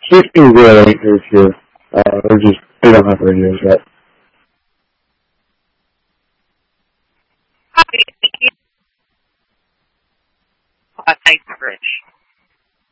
Houston's really ain't here too. They don't have radios yet. Thanks, Rich.